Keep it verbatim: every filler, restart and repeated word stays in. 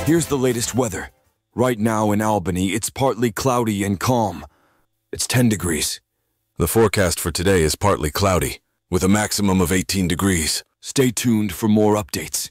Here's the latest weather. Right now in Albany, it's partly cloudy and calm. It's ten degrees. The forecast for today is partly cloudy, with a maximum of eighteen degrees. Stay tuned for more updates.